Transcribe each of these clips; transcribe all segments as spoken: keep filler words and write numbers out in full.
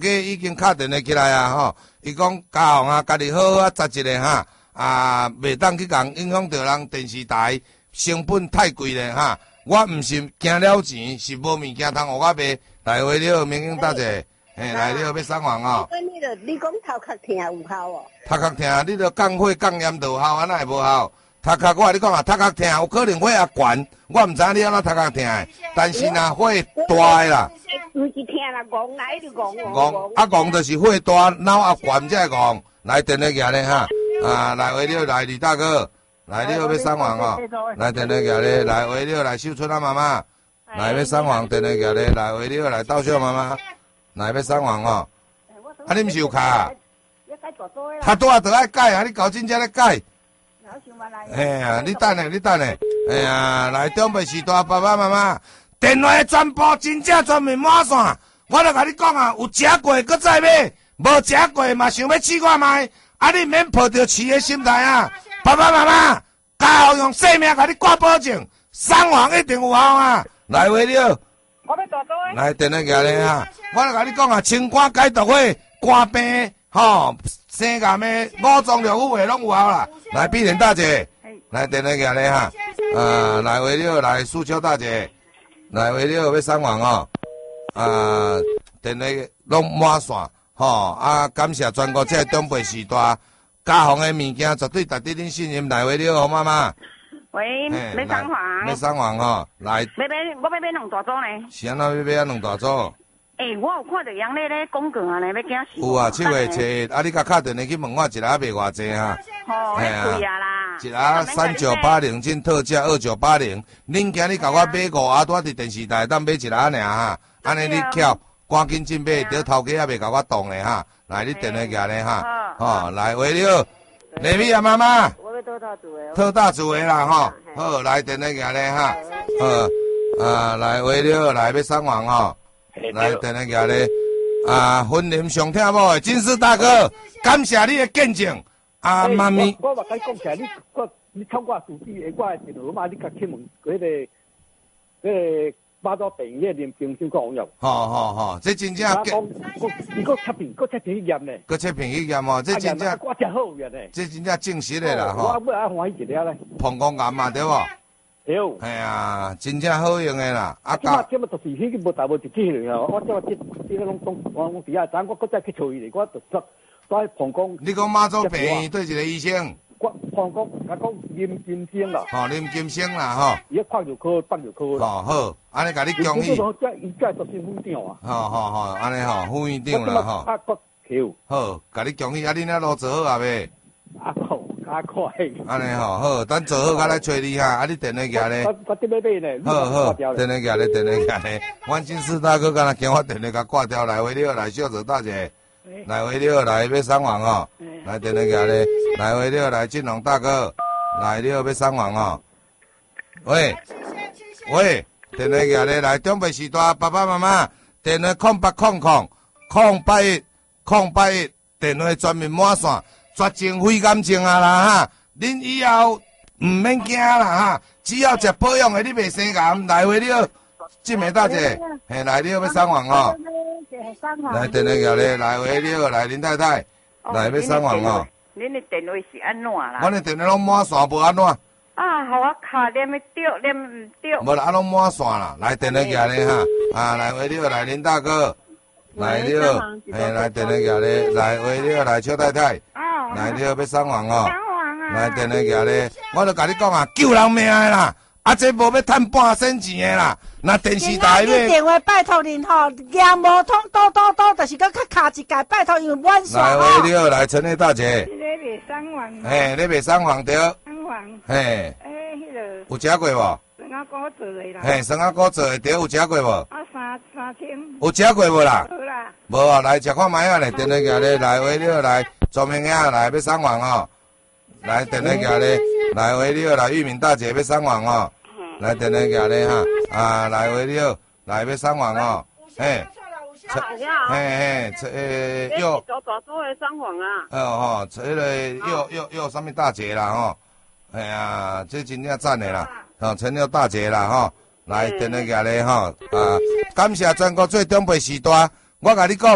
已经敲电话起来啊吼，伊讲嘉宏啊，家己好好啊，扎一个哈啊，袂当去共影响到人电视台成本太贵咧哈。我毋是惊了钱，是无物件通互我卖。来回了，民警大姐，嘿，来了要送完哦。 你着你讲头壳疼有效哦？ 头壳疼，你着降火降盐就有效，安那会无效？头壳我甲你讲啊，头壳疼有可能火也悬，我毋知你安怎头壳疼的，但是若火大的啦。 毋是疼啦，戆来就戆戆，啊戆就是火大，脑啊悬才会戆。来电话举咧哈，啊来回了来李大哥，来了要送完哦。来电话举咧，来回了来秀春啊妈妈，来要送完电话举咧，来回了来道秀妈妈，来要送完哦。啊你毋是有卡？他拄啊着爱改啊，你搞真正咧改。哎呀，你等下，你等下，哎呀，来长辈时代爸爸妈妈，电话全部真正全面满线，我著甲你讲啊，有食过搁再买，无食过嘛想要试看卖，啊你免抱着饲的心态啊，爸爸妈妈，家豪用性命甲你挂保证，送完一定有效啊，来话了， 我要大做诶， 来电话举咧啊，我著甲你讲啊，清肝解毒的，肝病吼，生癌的，五脏六腑的拢有效啦，来碧莲大姐。来电话举咧哈，啊，来回了来素秋大姐，来回了要送完哦，啊，电话拢满线吼，啊，感谢全国这个长辈时代，家宏的物件绝对值得恁信任，来回了好妈妈。 喂，要送完？ 要送完哦，来。 要买，我要买两大组呢。 是安怎要买啊两大组？ 诶，我有看到杨丽咧广告啊，咧要惊死。 有啊，七月七，啊，你甲敲电话去问我一下卖偌济哈？ 吼，贵啊啦。 一下三九八零进特价二九八零，恁今日甲我买五啊，拄伫电视台当买一下尔哈，安尼你巧，赶紧进买，得头家也袂甲我动咧哈。来，你电话举咧哈，吼，来话了，丽美啊妈妈， 我要特大组的， 特大组的啦吼，好，来电话举咧哈，好，啊，来话了，来要送完吼，来电话举咧，啊，婚姻上听无的金丝大哥，感谢你的见证。啊，妈咪， 我我甲你讲起来，你我你透过手机的我的电脑嘛，你甲去问嗰个嗰个巴州电影连平先讲用。 好好好，这真正。 我讲，我你个测评，个测评验呢？ 个测评验哦，这真正。 我真好验呢。 这真正证实的啦，吼。 我要欢喜一了咧。 膀胱癌嘛，对无？ 对。 哎呀，真正好用的啦。 啊，今今日就是迄个无大无一支了，我今日这这拢讲我我第一站我搁再去找伊咧，我就说。在膀胱， 你讲马祖病院对一个医生， 我膀胱，我讲林金星啦， 吼林金星啦，吼， 伊一看就科，放就科啦， 吼好，安尼甲你恭喜， 伊这伊这就是副长啊， 吼吼吼，安尼吼副院长啦，吼， 啊国桥， 好，甲你恭喜，啊，恁遐路做好啊未？ 啊好，啊快， 安尼吼好，等做好，甲来找你哈，啊你电话举咧， 我我这边买呢， 好好，电话举咧，电话举咧，阮金丝大哥敢若惊我电话甲挂掉，来回了，来小泽大姐。来回了，来要送完哦，来电话举咧，来回了，来金龙大哥，来了要送完哦。喂，喂，电话举咧，来长辈时代爸爸妈妈，电话空八空空空八一空八一，电话全面满线，绝情非感情啊啦哈，恁以后唔免惊啦哈，只要食保养的你袂生癌，来回了，金梅大姐，嘿，来了要送完哦。来电话举咧，来回了，来林太太，来要送完哦。 恁的电话是安怎啦？ 阮的电话拢满线，无安怎？ 啊，互我卡念的对，念唔对。 无啦，啊拢满线啦。来电话举咧哈，啊来回了，来林大哥，来了，嘿，来电话举咧，来回了，来邱太太，来了要送完哦。来电话举咧，我著甲你讲啊，救人命的啦。啊，这无要趁半仙钱的啦！那电视台咧， 电话拜托您吼，牙无通多多多，就是搁较卡一界，拜托因为满线来回了，来陈丽大姐。 你袂送完。 嘿，你袂送完对。 送完。 嘿。 诶，迄个。 有食过无？ 生阿哥做的啦。 嘿，生阿哥做的对，有食过无？ 啊，三三千。 有食过无啦？ 好啦。 无啊，来食看卖啊！来电话举咧，来回了，来庄明仔来要送完哦。来电话举咧，来回了，来玉敏大姐要送完哦。来电话举咧哈，啊来回了，来要送完哦，嘿，嘿嘿，这诶又， 大大组的送完啊， 哦吼，这个又又又什么大姐啦吼，哎呀，这真正赞的啦，哦，陈六大姐啦吼，来电话举咧吼，啊，感谢全国最长辈时代，我甲你讲，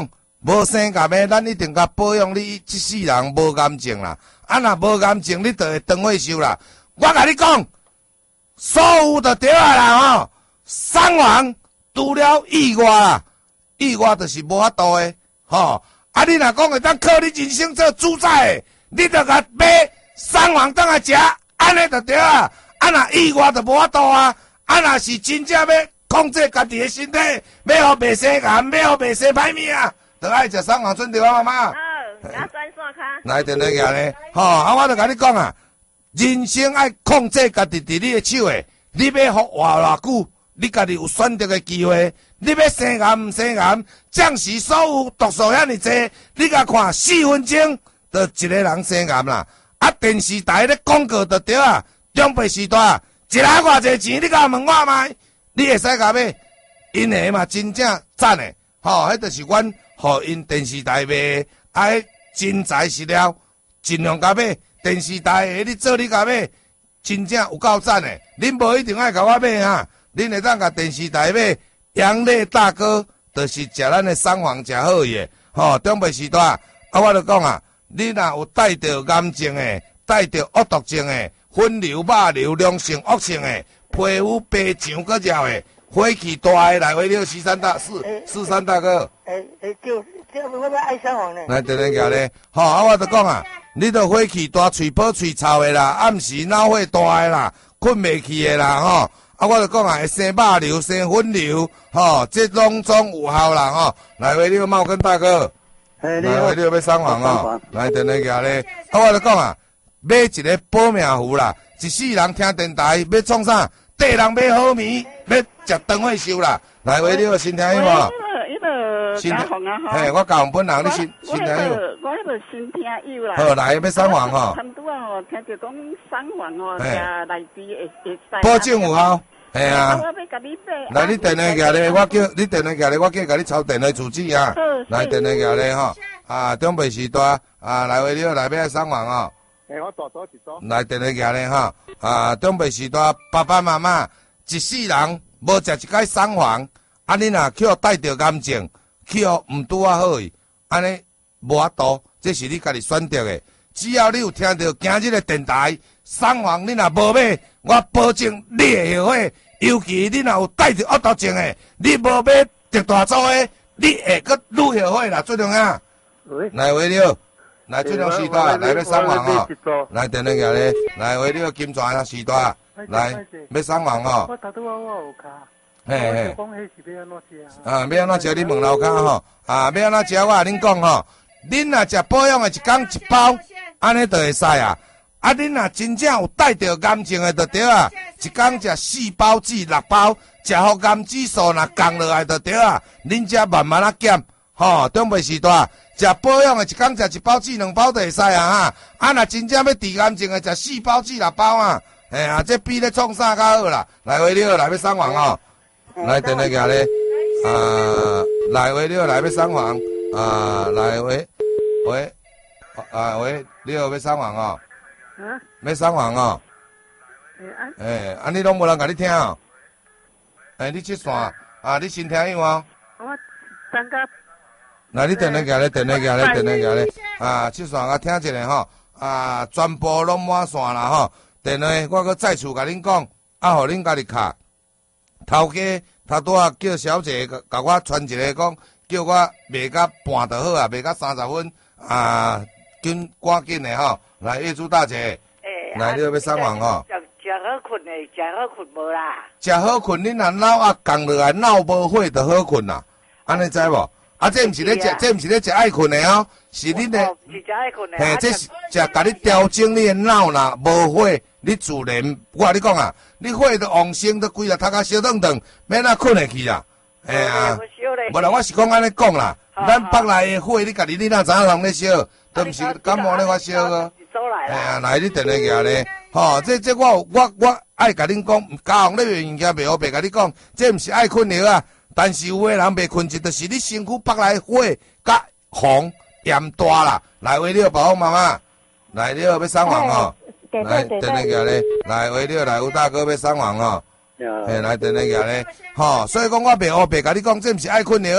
无生癌的，咱一定甲保养你这世人无癌症啦。啊，若无癌症，你就会长岁寿啦。我甲你讲，所有就对啊啦吼。送完除了意外啦，意外就是无法度的吼。啊，你若讲会当靠你人生做主宰的，你着甲买送完当来食，安尼就对啊。啊，若意外就无法度啊。啊，若是真正要控制家己的身体，要互袂生癌，要互袂生歹命啊，就爱食送完准对啊，妈妈。 哦，加转线卡。 来，电话行咧，吼，啊，我著甲你讲啊，人生爱控制家己伫你的手诶，你要活活偌久，你家己有选择的机会。你要生癌毋生癌，暂时所有毒素遐尼济，你甲看四分钟，就一个人生癌啦。啊，电视台咧广告就对啊，中北时代，一人偌济钱，你甲问我卖，你会使甲买，因诶嘛真正赞诶，吼，迄就是阮互因电视台卖，爱真材实料，尽量甲买。电视台诶，你做你甲买，真正有够赞诶。恁无一定爱甲我买哈，恁会当甲电视台买。杨烈大哥就是食咱的送房食好伊诶，吼，中北时代啊，我著讲啊，你若有带着癌症诶，带着恶毒症诶，粉瘤、肉瘤、良性恶性诶，皮肤白墙搁绕诶，火气大诶，来回了四三大四四三大哥。 诶诶，叫叫我要爱送房呢。 来，电话举咧，吼，啊，我著讲啊，你著火气大、喙泡喙臭诶啦，暗时脑火大诶啦，困袂去诶啦，吼。啊，我就讲啊，会生肉瘤、生粉瘤，吼，这拢总有效啦，吼。来，为了茂根大哥，来，为了要送房哦，来，电话举咧。啊，我就讲啊，买一个保命符啦，一世人听电台要创啥？缀人要好眠，要食长岁寿啦。来，为了身体有无？ 迄个红啊， 嘿，我教本人，你身身体有。 我迄个身体有啦。 好，来要送房吼。 差不多啊，吼，听着讲送房吼，食内地会会使。 保证有效。系啊， 我要甲你买。 来，你电话举咧，我叫你电话举咧，我叫甲你抄电话住址啊。来，电话举咧吼，啊，中北时代啊，来为了来要送房哦。 诶，我大多一组。 来，电话举咧吼，啊，中北时代爸爸妈妈一世人无食一摆送房，啊，你若去互带着癌症，去互毋拄啊好伊，安尼无法度，这是你家己选择的。只要你有听到今日的电台送房，你若无买，我保证你会后悔。尤其你若有带着恶毒症的，你无买特大组的，你会阁愈后悔啦，最重要。来为了，来最重时代，来要送房哦。来电话举咧，来为了金泉时代，来要送房哦。 我头拄啊，我有卡。 嘿嘿。 讲迄是要安怎食啊？ 啊，要安怎食？你问楼骹吼，啊，要安怎食？我甲恁讲吼，恁若食保养的一工一包，安尼就会使啊。啊，恁若真正有带着癌症的，就对啊，一工食四包至六包，食互癌指数若降落来就对啊。恁才慢慢啊减，吼，中北时代食保养的，一工食一包至两包就会使啊哈。啊，若真正要治癌症的，食四包至六包啊。哎呀，这比咧创啥较好啦？来为了来要送房哦，来电话举咧，啊，来为了来要送房，啊，来喂喂，啊喂，你好要送房哦。 啊， 要送房哦，诶，啊，你拢无人甲你听哦，诶，你这线啊，你先听有哦。 我等个。 来，你电话举咧，电话举咧，电话举咧，啊，这线我听一下吼，啊，全部拢满线啦吼，电话我搁再次甲恁讲，啊，互恁家己卡。头家头拄啊叫小姐甲甲我传一个讲，叫我卖甲半就好啊，卖甲三十分啊，紧赶紧的吼。来，业主大姐，欸、来，你要送房吼。 食食好困的，食好困无啦。 食好困，恁若脑啊降落来，脑无火就好困啦。安尼知无？啊，这毋是咧食，这毋是咧食爱困的哦，是恁的。 哦，是食爱困的。 嘿，这是食甲你调整你的脑啦，无火，你自然，我甲你讲啊，你火都旺盛，都规日头壳烧顿顿，免啊困会去啦。哎呀，无啦，我是讲安尼讲啦，咱北内的火，你家己你哪知影人咧烧，都毋是感冒咧发烧个。哎呀，来你电话举咧，吼，这这我我我爱甲恁讲，家行咧卖物件袂好，白甲你讲，这毋是爱困了啊。但是有诶人袂困一，就是你身躯北来火甲风炎大啦。来为了保护妈妈，来了要送房吼，来电话举咧，来为了来有大哥要送房吼，嘿，来电话举咧，吼，所以讲我袂黑白甲你讲，这毋是爱困了啊。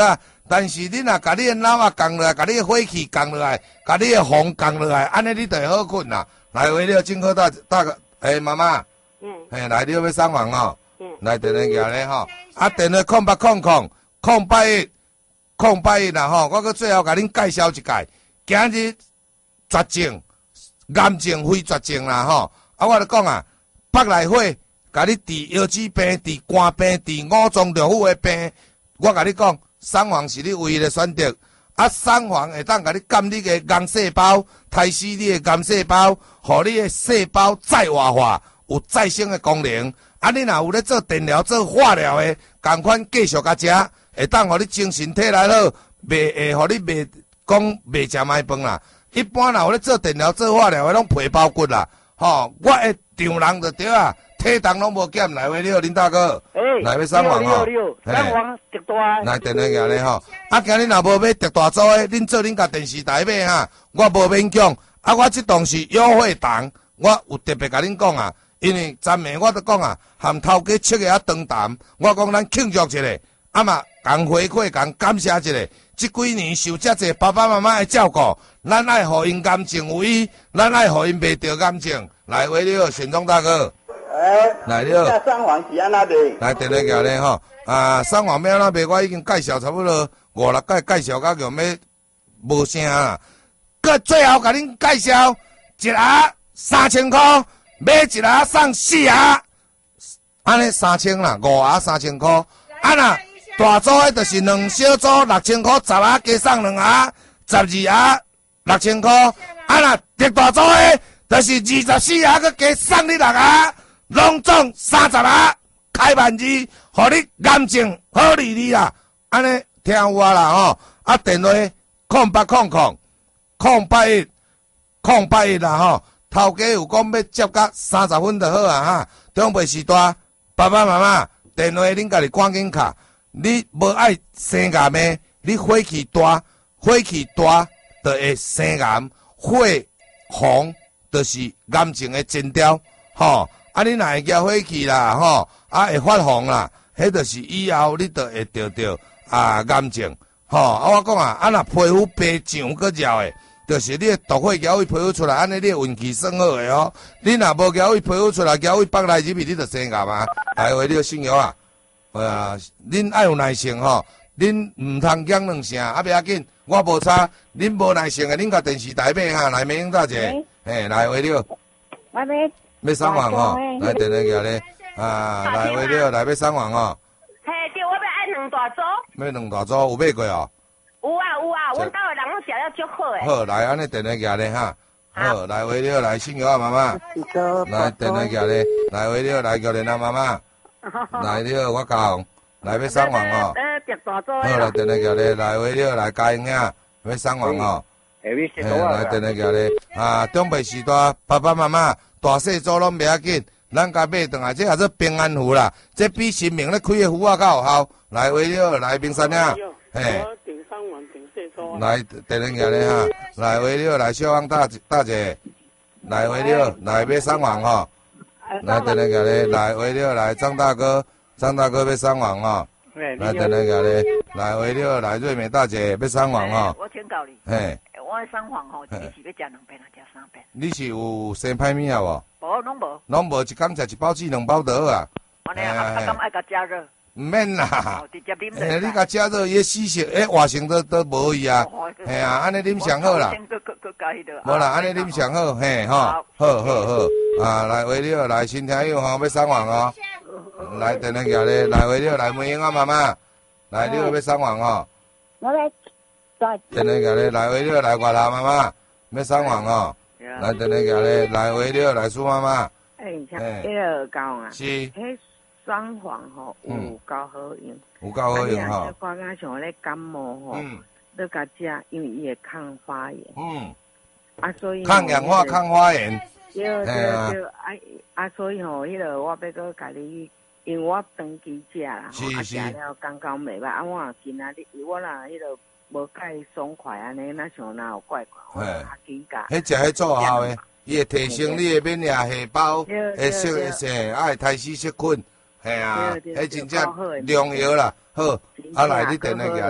但是你若甲你的脑啊降落来，甲你的火气降落来，甲你的风降落来，安尼你就会好困啦。来，为了金科大大个，诶，妈妈， 嗯， 嘿，来，你要上网哦， 嗯， 来电话举咧吼，啊，电话空八空空空八一空八一啦吼，我搁最后甲恁介绍一届，今日绝症，癌症非绝症啦吼，啊，我就讲啊，北来火，甲你治腰子病、治肝病、治五脏六腑的病，我甲你讲，双黄是你唯一的选择。啊，双黄会当甲你干你的癌细胞，杀死你的癌细胞，互你的细胞再活化，有再生的功能。啊，你若有咧做电疗、做化疗的，共款继续甲食，会当互你精神体来好，袂会互你袂讲袂食歹饭啦。一般若有咧做电疗、做化疗的，拢皮包骨啦。吼，我的丈人就对啊，体重拢无减。来，话你好，林大哥，来要上网哦， 上网特大， 来电话举咧吼。啊，今日若无要特大组的，恁做恁甲电视台买哈，我无勉强。啊，我即档是优惠档，我有特别甲恁讲啊，因为昨暝我都讲啊，含头家七个啊长谈，我讲咱庆祝一下，啊嘛共回馈共感谢一下。即几年受遮济爸爸妈妈的照顾，咱爱互因癌症有医，咱爱互因袂得癌症。来，喂，你好，沈忠大哥。 哎， 来你好。 上网是安那的？ 来，电话举咧吼，啊，上网要安怎卖？我已经介绍差不多五六届，介绍到强要无声啦。佮最后甲恁介绍一盒三千块，买一盒送四盒，安尼三千啦，五盒三千块。啊呐。大组的就是两小组六千块，十盒加送两盒，十二盒六千块。啊那特大组的，就是二十四盒，佮加送你六盒，拢总三十盒。开万字，互你癌症好利利啦。安尼听有啊啦吼，啊电话空八空空空八一空八一啦吼。头家有讲要接到三十分就好啊哈。中辈时段，爸爸妈妈电话恁家己赶紧卡。你无爱生癌的，你火气大，火气大就会生癌，火红就是癌症的前兆，吼。啊，你若会惹火气啦，吼，啊会发红啦，迄就是以后你就会得到啊癌症，吼。啊，我讲啊，啊若皮肤白上搁热的，就是你的毒火交位皮肤出来，安尼你的运气算好的哦。你若无交位皮肤出来，交位北来入去，你就生癌啊。来，话你个信用啊。啊，恁爱有耐性吼，恁唔通讲两声，啊不要紧，我无差。恁无耐性的，恁甲电视台买哈，来美英大姐，嘿，来话了， 我要要上网吼，来电话举咧，啊，来话了，来要上网吼。 嘿，对，我要爱两大组。 要两大组，有买过哦？ 有啊有啊，阮兜的人拢食了足好诶。 好，来安尼电话举咧哈。好，来话了，来信用啊妈妈，来电话举咧，来话了，来叫恁啊妈妈。来了，我教，来要上网哦。 呃，特大组好，来电话举咧，来话了，来家英啊，要上网哦。 嘿， 来电话举咧，啊，中辈时代，爸爸妈妈大细组拢袂要紧，咱家买转来，这也是平安符啦，这比新明咧开的符啊较有效。来话了，来冰山啊，嘿。 顶上网顶细组。 来电话举咧哈，来话了，来小王大大姐，来话了，来要上网哦。来电话举咧，来话了，来张大哥，张大哥要上网哦。来电话举咧，来话了，来瑞美大姐要上网哦。 我请教你， 嘿， 我的上网吼，一日是要食两遍，还食三遍？ 你是有生歹物啊无？ 无，拢无。 拢无，一工食一包子两包就好啊。 安尼啊，啊，敢爱甲加热？ 唔免啦， 直接啉诶，你甲加热伊死色，诶，活性都都无去啊。嘿啊，安尼啉上好啦。无啦，安尼啉上好，嘿吼，好好好，啊，来话了，来新听友吼要上网哦。来电话举咧，来话了，来梅英啊妈妈，来你要上网哦。 我要在电话举咧，来话了，来外头妈妈要上网哦。来电话举咧，来话了，来苏妈妈。 诶，像迄个讲啊， 是。 迄双黄吼有够好用， 有够好用吼。 我刚像咧感冒吼，你甲食，因为伊会抗发炎。嗯。啊，所以抗氧化、抗发炎。 对对对，啊啊，所以吼，迄个我要搁甲你，因为我长期食啦，吼，啊食了刚刚袂歹，啊我若今仔日我若迄个无介爽快安尼，那像哪有怪怪，我较紧甲。 迄食迄做效诶，伊会提升你诶免疫细胞，会适会生，啊会太死细菌。嘿啊，迄真正良药啦，好，啊来你电话举咧，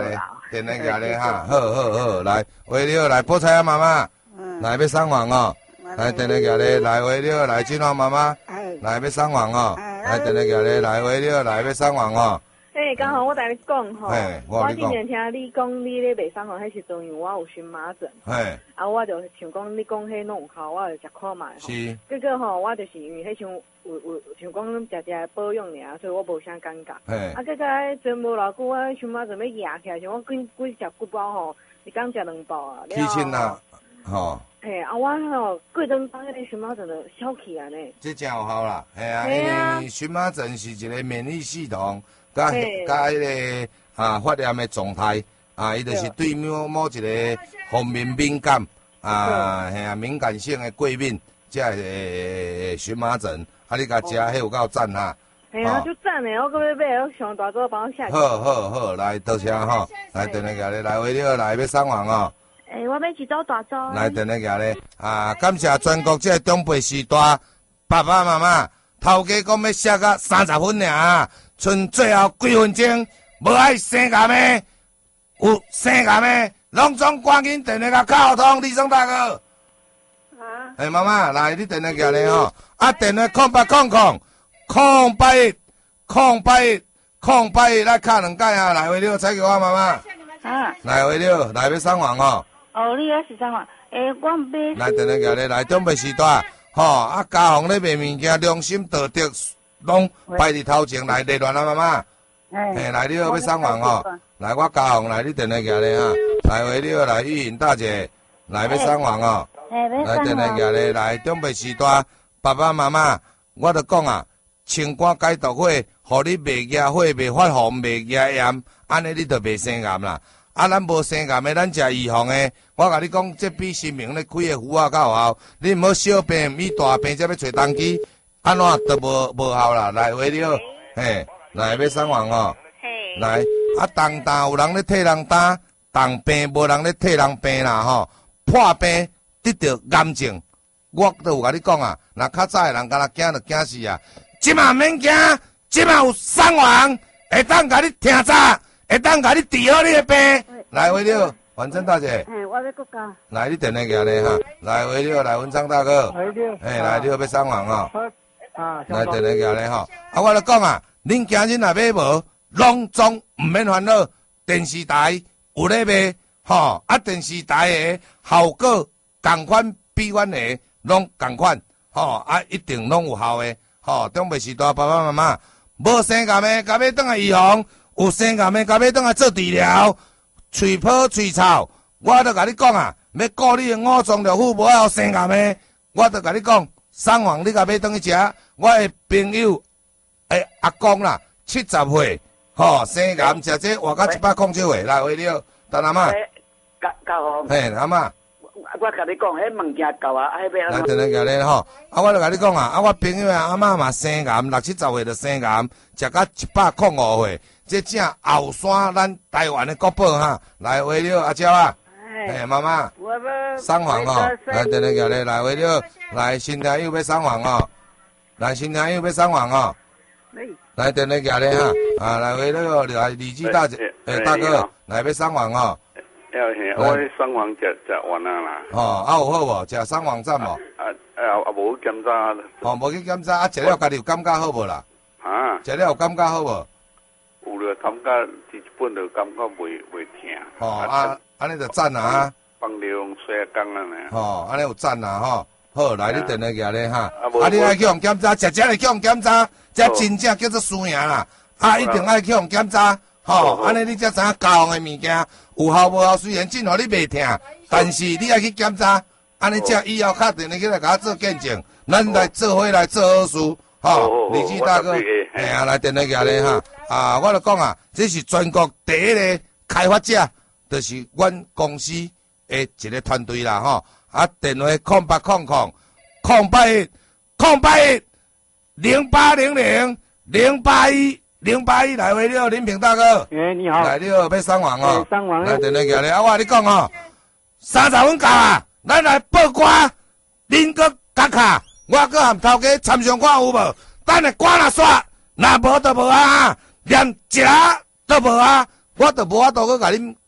电话举咧哈，好好好，来，为了来菠菜啊妈妈，来要送饭哦，来电话举咧，来为了来金花妈妈，来要送饭哦，来电话举咧，来为了来要送饭哦。 诶，刚好我甲你讲吼，我之我前听你讲你咧卖送饭，迄时阵因为我有荨麻疹，啊，我就想讲你讲迄弄有效，我就食看卖吼。是。结果吼，我就是因为迄像有有像讲食食保养尔，所以我无啥感觉。啊，结果做无偌久，我荨麻疹要压起来，像我几几食骨包吼，一工食两包啊。 起身啦，吼。 嘿，啊，我吼过阵当迄个荨麻疹就消去啊呢。 这真有效啦，系啊，因为荨麻疹是一个免疫系统。甲甲迄个啊发炎的状态啊，伊就是对某某一个方面敏感啊，嘿啊敏感性的过敏，即个荨麻疹，啊你甲食迄有够赞哈。 嘿啊，就赞诶！我搁要买，我上大哥帮我下。 好好好，来多谢吼，来电话举咧，来为了来要送饭哦。 诶，我要一组大组。 来电话举咧，啊感谢全国即个长辈时代爸爸妈妈，头家讲要写到三十分尔。剩最后几分钟，无爱生癌的，有生癌的，拢总赶紧电话甲敲通李松大哥。啊？哎，妈妈，来你电话举咧吼，啊电话空八空空，空八一，空八一，空八一，来敲两届啊，来回了，采给我妈妈。啊？来回了，来要送饭哦。 哦，你也是送饭？诶，我唔买。 来电话举咧，来准备时代，吼，啊家红咧卖物件，良心道德。拢摆伫头前来热乱啊，妈妈。嘿，来你好要送饭哦。来，我家红来，你电话举咧哈。来，为你好来玉莹大姐来要送饭哦。来电话举咧，来准备时代，爸爸妈妈，我著讲啊，清肝解毒火，互你袂惹火、袂发红、袂惹炎，安尼你著袂生癌啦。啊，咱无生癌的，咱食预防的。我甲你讲，这比新明咧开的符啊较有效。你毋好小病，咪大病才要找当机。安怎都无无效啦，来回了，嘿，来要送饭哦，来，啊，当当有人咧替人担，当病无人咧替人病啦吼，破病得到癌症，我都有甲你讲啊，若较早的人敢若惊就惊死啊，即嘛免惊，即嘛有送饭，会当甲你听早，会当甲你治好你的病，来回了，完成大姐， 嘿，我要国家， 来你电话举咧哈，来回了，来文昌大哥，嘿，来你要要送饭哦。啊，来电话举咧吼，啊，我咧讲啊，恁今日若买无，拢总毋免烦恼。电视台有咧卖，吼，啊，电视台的效果同款比阮的拢同款，吼，啊，一定拢有效的，吼，长辈时代爸爸妈妈，无生癌的，甲要倒来预防；有生癌的，甲要倒来做治疗。喙泡喙臭，我都甲你讲啊，要顾你的五脏六腑，无要生癌的，我都甲你讲。送饭你甲要倒去食，我的朋友诶阿公啦，七十岁，吼生癌食这活到一百零七岁，来为了，等阿妈。 教教好。 嘿，阿妈。 我甲你讲，迄物件够啊，迄边。 来，等下举咧吼，啊，我就甲你讲啊，啊，我朋友阿妈嘛生癌，六七十岁就生癌，食到一百零五岁，这正后山咱台湾的国宝哈，来为了阿娇啊。哎，妈妈，送饭哦，来，等下举咧，来为了，来新听友要送饭哦，来新听友要送饭哦，来等下举咧哈，啊，来为了来李记大姐，诶大哥，来要送饭哦。 要嘿，我送饭食食完啊啦。 哦，啊有好无？食送饭站无？ 啊啊啊无检查。 哦，无去检查，啊食了家己有感觉好无啦？啊？食了有感觉好无？ 有了感觉，基本就感觉袂袂痛。 哦啊。安尼就赞啦哈！ 放流水工啦呢。 吼，安尼有赞啦吼。好，来你电话举咧哈。啊，你爱去互检查，食食来去互检查，这真正叫做输赢啦。啊，一定爱去互检查。吼，安尼你才知影家用的物件有效无效，虽然真互你袂痛，但是你爱去检查，安尼才以后确定你去来甲我做见证，咱来做伙来做好事。吼，李记大哥，哎呀，来电话举咧哈。啊，我就讲啊，这是全国第一个开发者。就是阮公司的一个团队啦吼，啊电话空八空空空八一空八一零八零零零八一零八一来回了，林平大哥。 哎，你好。 来了，要送饭哦。 送饭。 来电话举咧，啊我甲你讲哦，三十分够啊，咱来报歌，恁搁角卡，我搁含头家参详看有无？等下歌若煞，若无就无啊，连食都无啊，我就无法度搁甲恁。